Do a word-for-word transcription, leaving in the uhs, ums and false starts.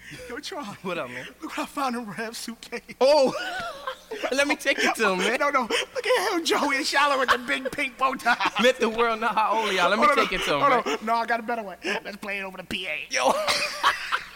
Yo, Charlie. What up, man? Look what I found in Rev's suitcase. Oh, let me take it to him, man. No, no. Look at him, Joey, in Shiloh with the big pink bow tie. Let the world know how old you are. Let me Oh, no, take no. it to him, Oh, man. no. No, I got a better one. Let's play it over the P A. Yo.